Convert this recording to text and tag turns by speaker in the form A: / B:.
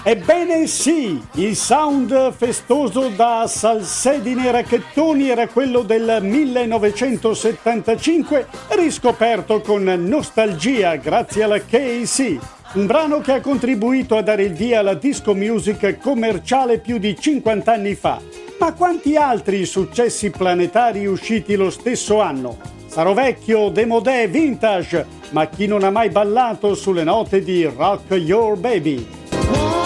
A: Ebbene sì, il sound festoso da salsedine e racchettoni era quello del 1975, riscoperto con nostalgia grazie alla KC, un brano che ha contribuito a dare il via alla disco music commerciale più di 50 anni fa. Ma quanti altri successi planetari usciti lo stesso anno? Sarò vecchio, démodé, vintage, ma chi non ha mai ballato sulle note di Rock Your Baby?